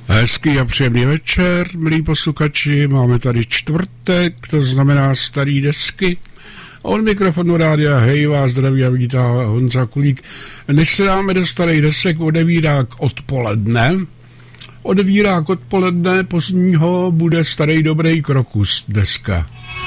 Hezký a příjemný večer, milí posluchači, máme tady čtvrtek, to znamená starý desky. Od mikrofonu rádia Hej vás zdraví a vítá Honza Kulík. Než se dáme do starých desek, odevírák odpoledne pozdního bude starý dobrý Krokus deska.